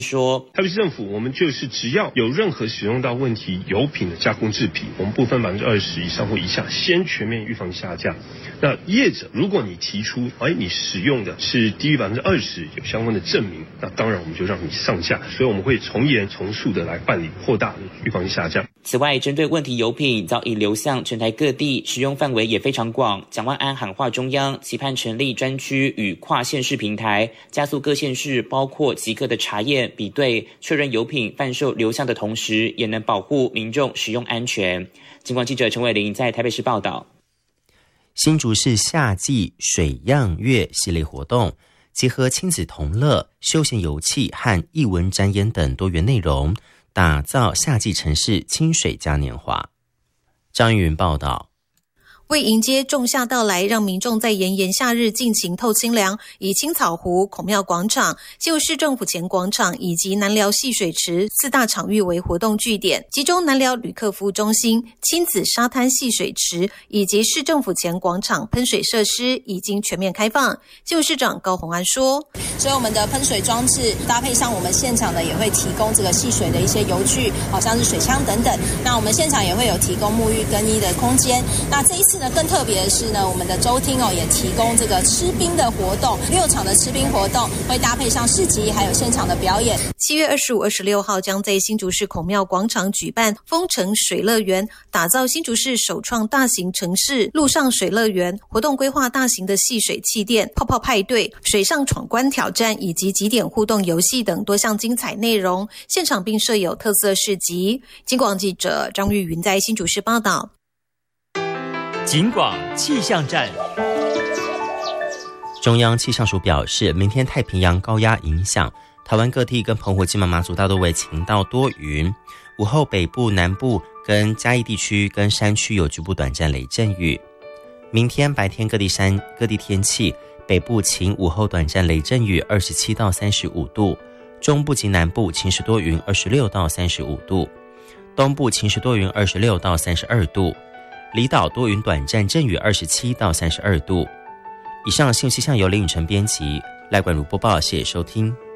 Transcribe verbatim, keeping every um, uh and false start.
说， 台北市政府我们就是只要有任何使用到问题油品的加工制品，我们部分百分之二十以上或以下，先全面预防下架。那业者，如果你提出，哎，你使用的是低于百分之二十，有相关的证明，那当然我们就让你上架。所以我们会从严从速的来办理，扩大预防下架。 此外，针对问题油品早已流向全台各地，使用范围也非常广。蒋万安喊话中央，期盼成立专区与跨县市平台，加速各县市包括即刻的查验、比对、确认油品贩售流向的同时，也能保护民众使用安全。警广记者陈伟玲在台北市报道。 新竹市夏季水漾月系列活动，结合亲子同乐、休闲游憩和艺文展演等多元内容，打造夏季城市清水嘉年华。张玉云报道。 为迎接仲夏到来，让民众在炎炎夏日尽情透清凉，以青草湖、孔庙广场、旧市政府前广场以及南寮戏水池四大场域为活动据点，其中南寮旅客服务中心、亲子沙滩戏水池以及市政府前广场喷水设施已经全面开放。旧市长高虹安说， 所以我们的喷水装置搭配上我们现场的也会提供这个戏水的一些游具，好像是水枪等等。那我们现场也会有提供沐浴更衣的空间。那这一次呢，更特别的是呢，我们的州厅哦也提供这个吃冰的活动，六场的吃冰活动会搭配上市集，还有现场的表演。 七月二十五、二十六号将在新竹市孔庙广场举办风城水乐园，打造新竹市首创大型城市陆上水乐园。活动规划大型的戏水气垫、泡泡派对、水上闯关挑战以及几点互动游戏等多项精彩内容。现场并设有特色市集。警广记者张玉云在新竹市报道。 警广气象站。 中央气象署表示，明天太平洋高压影响，台湾各地跟澎湖、金门、马祖大多为晴到多云，午后北部、南部跟嘉义地区跟山区有局部短暂雷阵雨。明天白天各地山各地天气，北部晴，午后短暂雷阵雨，二十七到三十五度；中部及南部晴时多云，二十六到三十五度；东部晴时多云，二十六到三十二度；离岛多云短暂阵雨，二十七到三十二度。以上新闻气象由林宇辰编辑，赖冠如播报，谢谢收听。